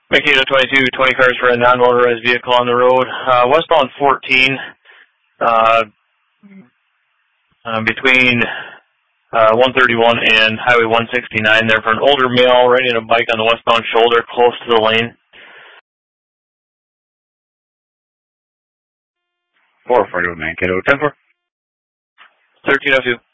Making it 22, 20 cars for a non-motorized vehicle on the road. Westbound 14, between 131 and Highway 169 there for an older male riding a bike on the westbound shoulder close to the lane. 441 Mankato, 10-4. 1302.